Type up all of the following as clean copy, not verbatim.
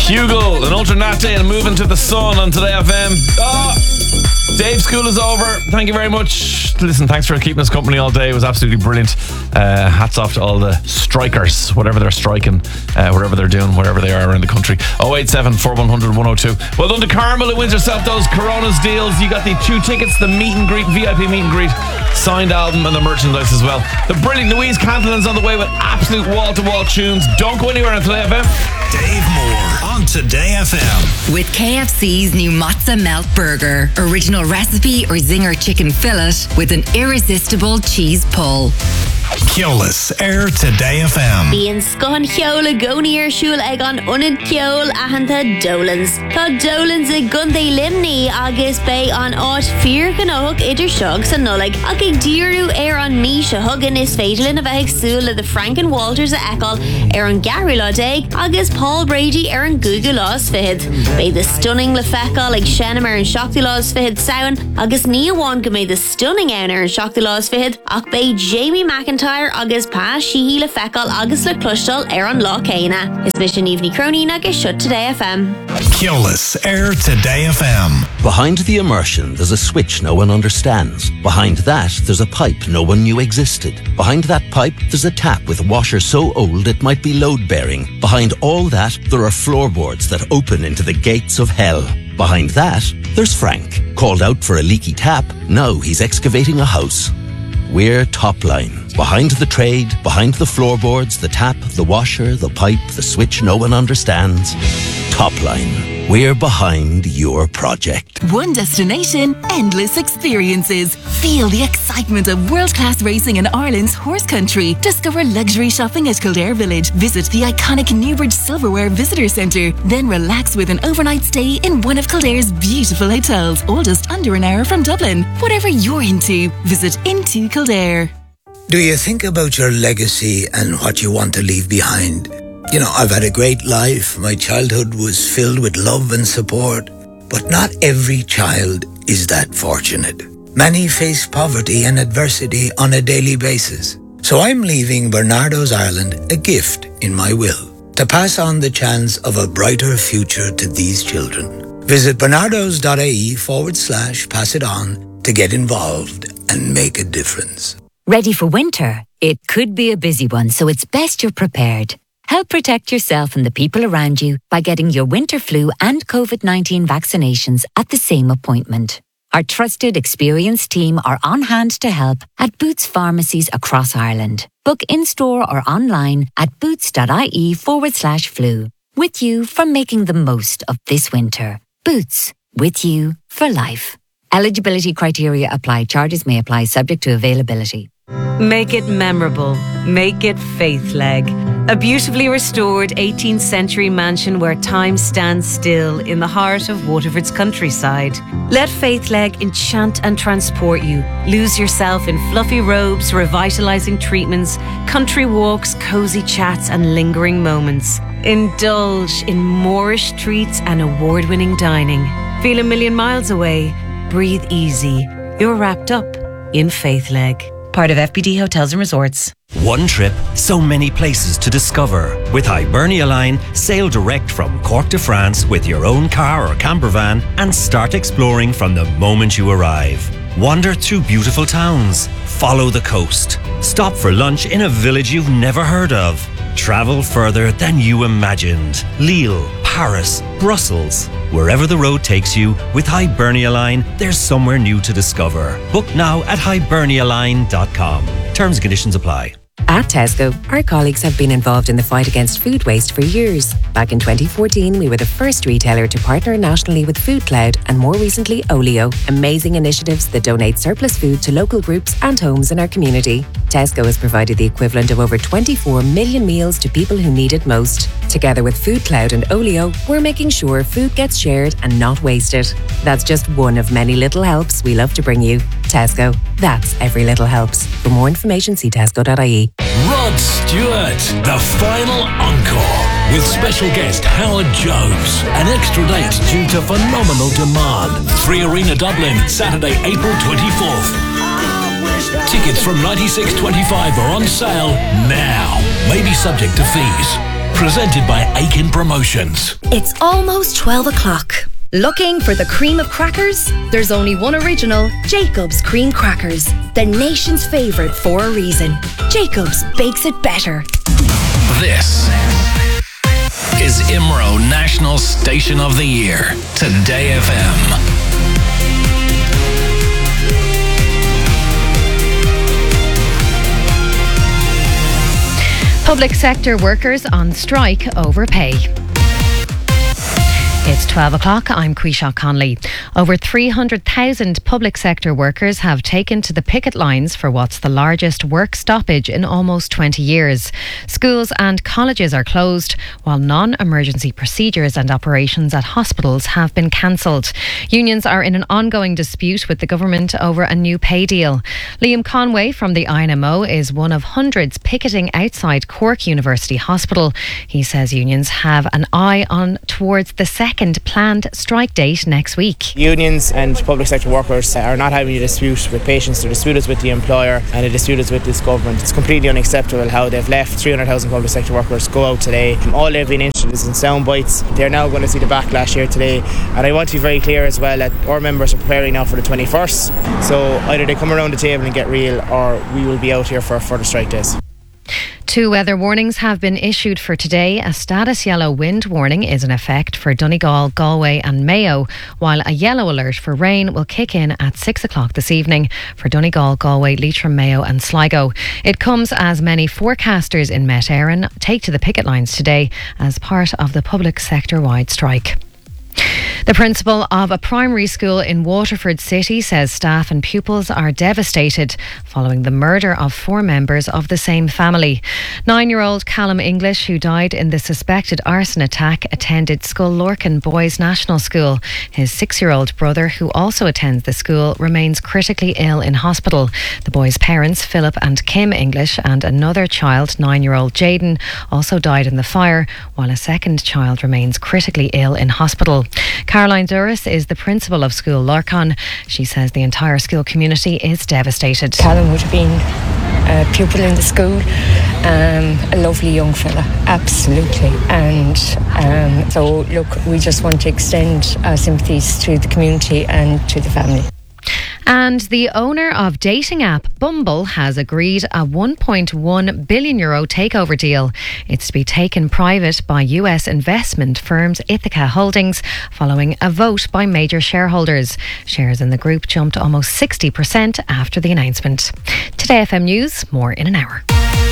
Hugel, an alternate and moving to the sun on Today FM. Dave, school is over. Thank you very much. Listen, thanks for keeping us company all day. It was absolutely brilliant. Hats off to all the strikers, whatever they're striking, whatever they're doing, wherever they are around the country. 087 4100 102. Well done to Carmel, who wins herself those Coronas deals. You got the 2 tickets, the meet and greet, VIP meet and greet, signed album and the merchandise as well. The brilliant Louise Cantlon's on the way with absolute wall-to-wall tunes. Don't go anywhere on Today FM. Dave Moore on Today FM. With KFC's new Mozza Melt Burger, original recipe or zinger chicken fillet with an irresistible cheese pull. Keolis, Air Today FM. Bíonn scohan cheola gcónaí siúl ag an unad ceol ahananta Dolans. Tá Dolans I gundé limní agus bé an áit fíor ganoch idir seog san nolig ag ag díru an mí se hugan is féidirlin a bheith súla the Franken Walters a eáil an Gary Lodeg agus Paul Brady an Google Laws fihid. Bé the stunning le feáil ag Shannon an Shakti Laws fihid saoin agus ní amháin go mé the stunning an Shakti Laws fihid ach bé Jamie McIntyre agus pa Sheehy le feáil agus le clustal an lá céine. Is mission Evening Crony agus shut Today FM. Keolis, Air Today FM. Behind the immersion, there's a switch no one understands. Behind that, there's a pipe no one knew existed. Behind that pipe, there's a tap with a washer so old it might be load-bearing. Behind all that, there are floorboards that open into the gates of hell. Behind that, there's Frank. Called out for a leaky tap, now he's excavating a house. We're Topline. Behind the trade, behind the floorboards, the tap, the washer, the pipe, the switch no one understands. Topline. We're behind your project. One destination, endless experiences. Feel the excitement of world-class racing in Ireland's horse country. Discover luxury shopping at Kildare Village. Visit the iconic Newbridge Silverware Visitor Centre. Then relax with an overnight stay in one of Kildare's beautiful hotels, all just under an hour from Dublin. Whatever you're into, visit Into Kildare. Do you think about your legacy and what you want to leave behind? You know, I've had a great life. My childhood was filled with love and support. But not every child is that fortunate. Many face poverty and adversity on a daily basis. So I'm leaving Bernardo's Ireland a gift in my will to pass on the chance of a brighter future to these children. Visit bernardos.ie/pass it on to get involved and make a difference. Ready for winter? It could be a busy one, so it's best you're prepared. Help protect yourself and the people around you by getting your winter flu and COVID-19 vaccinations at the same appointment. Our trusted, experienced team are on hand to help at Boots pharmacies across Ireland. Book in-store or online at boots.ie/flu. With you for making the most of this winter. Boots, with you for life. Eligibility criteria apply. Charges may apply subject to availability. Make it memorable. Make it Faithleg. A beautifully restored 18th century mansion where time stands still in the heart of Waterford's countryside. Let Faithleg enchant and transport you. Lose yourself in fluffy robes, revitalising treatments, country walks, cosy chats and lingering moments. Indulge in Moorish treats and award-winning dining. Feel a million miles away. Breathe easy. You're wrapped up in Faithleg. Part of FBD Hotels and Resorts. One trip, so many places to discover. With Hibernia Line, sail direct from Cork to France with your own car or camper van and start exploring from the moment you arrive. Wander through beautiful towns. Follow the coast. Stop for lunch in a village you've never heard of. Travel further than you imagined. Lille, Paris, Brussels. Wherever the road takes you, with Hibernia Line, there's somewhere new to discover. Book now at hibernialine.com. Terms and conditions apply. At Tesco, our colleagues have been involved in the fight against food waste for years. Back in 2014, we were the first retailer to partner nationally with Food Cloud and more recently Olio, amazing initiatives that donate surplus food to local groups and homes in our community. Tesco has provided the equivalent of over 24 million meals to people who need it most. Together with Food Cloud and Olio, we're making sure food gets shared and not wasted. That's just one of many little helps we love to bring you. Tesco, that's every little helps. For more information, see tesco.ie. Rod Stewart, the final encore, with special guest Howard Jones. An extra date due to phenomenal demand. 3 Arena Dublin, Saturday, April 24th. Tickets from $96.25 are on sale now. Maybe subject to fees. Presented by Aiken Promotions. It's almost 12 o'clock. Looking for the cream of crackers? There's only one original, Jacob's Cream Crackers. The nation's favourite for a reason. Jacob's bakes it better. This is IMRO National Station of the Year. Today FM. Public sector workers on strike over pay. It's 12 o'clock. I'm Quisha Conley. Over 300,000 public sector workers have taken to the picket lines for what's the largest work stoppage in almost 20 years. Schools and colleges are closed, while non-emergency procedures and operations at hospitals have been cancelled. Unions are in an ongoing dispute with the government over a new pay deal. Liam Conway from the INMO is one of hundreds picketing outside Cork University Hospital. He says unions have an eye on towards the second planned strike date next week. Unions and public sector workers are not having a dispute with patients. The dispute is with the employer and the dispute is with this government. It's completely unacceptable how they've left 300,000 public sector workers go out today. All they've been interested is in sound bites. They're now going to see the backlash here today, and I want to be very clear as well that our members are preparing now for the 21st, so either they come around the table and get real, or we will be out here for further strike days. 2 weather warnings have been issued for today. A status yellow wind warning is in effect for Donegal, Galway and Mayo, while a yellow alert for rain will kick in at 6 o'clock this evening for Donegal, Galway, Leitrim, Mayo and Sligo. It comes as many forecasters in Met Éireann take to the picket lines today as part of the public sector-wide strike. The principal of a primary school in Waterford City says staff and pupils are devastated following the murder of 4 members of the same family. 9-year-old Callum English, who died in the suspected arson attack, attended Scullorcan Boys National School. His 6-year-old brother, who also attends the school, remains critically ill in hospital. The boys' parents, Philip and Kim English, and another child, 9-year-old Jaden, also died in the fire, while a second child remains critically ill in hospital. Caroline Duras is the principal of School Lorcan. She says the entire school community is devastated. Callum would have been a pupil in the school, a lovely young fella, absolutely. And so, look, we just want to extend our sympathies to the community and to the family. And the owner of dating app Bumble has agreed a €1.1 billion takeover deal. It's to be taken private by US investment firms Ithaca Holdings following a vote by major shareholders. Shares in the group jumped almost 60% after the announcement. Today FM News, more in an hour.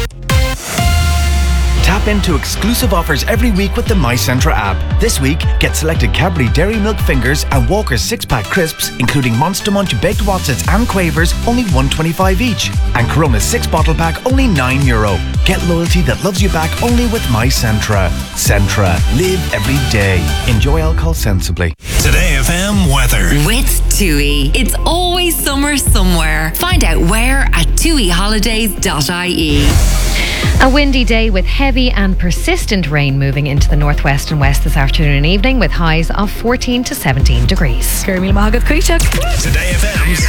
Tap into exclusive offers every week with the MyCentra app. This week, get selected Cadbury Dairy Milk Fingers and Walker's 6-pack crisps, including Monster Munch Baked Wotsits and Quavers, only $1.25 each. And Corona's 6-bottle pack, only €9. Get loyalty that loves you back only with MyCentra. Centra. Live every day. Enjoy alcohol sensibly. Today FM weather. With TUI. It's always summer somewhere. Find out where at tuiholidays.ie. A windy day with heavy and persistent rain moving into the northwest and west this afternoon and evening, with highs of 14 to 17 degrees. Today FM's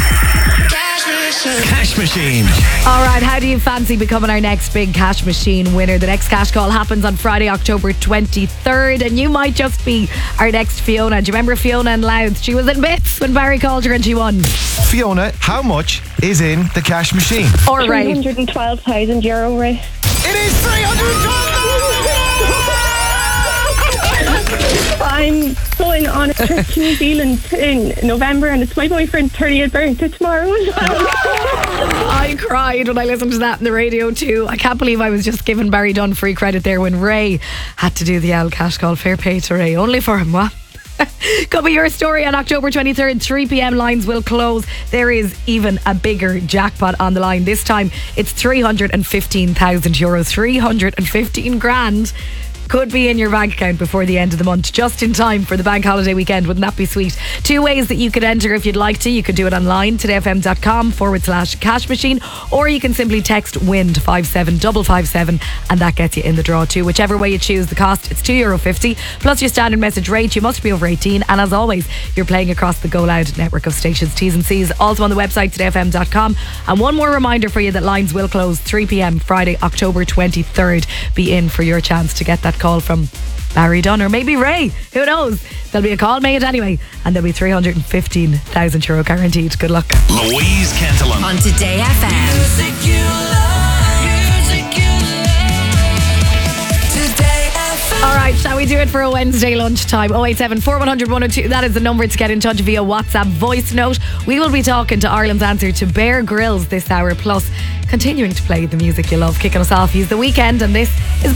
Cash Machine. All right, how do you fancy becoming our next big Cash Machine winner? The next cash call happens on Friday, October 23rd, and you might just be our next Fiona. Do you remember Fiona in Louth? She was in bits when Barry called her and she won. Fiona, how much is in the cash machine? All right. €312,000, Ray. It is 312,000! I'm going on a trip to New Zealand in November, and it's my boyfriend's 30th birthday tomorrow. I cried when I listened to that on the radio too. I can't believe I was just giving Barry Dunn free credit there when Ray had to do the Al cash call. Fair play to Ray. Only for him, what? Could be your story on October 23rd. 3 p.m. lines will close. There is even a bigger jackpot on the line. This time it's €315,000. 315 grand could be in your bank account before the end of the month, just in time for the bank holiday weekend. Wouldn't that be sweet? 2 ways that you could enter if you'd like to. You could do it online, todayfm.com/cash machine, or you can simply text WIN to 57557 and that gets you in the draw too. Whichever way you choose, the cost, it's €2.50 plus your standard message rate. You must be over 18, and as always, you're playing across the Go Loud network of stations. T's and C's also on the website, todayfm.com. And one more reminder for you that lines will close 3 p.m. Friday, October 23rd. Be in for your chance to get that call from Barry Dunn or maybe Ray. Who knows? There'll be a call made anyway, and there'll be €315,000 guaranteed. Good luck. Louise Cantillon on Today FM. Music you love, music you love. Today FM. All right, shall we do it for a Wednesday lunchtime? 087 4100 102. That is the number to get in touch via WhatsApp voice note. We will be talking to Ireland's answer to Bear Grylls this hour, plus continuing to play the music you love. Kicking us off, he's The Weekend, and this is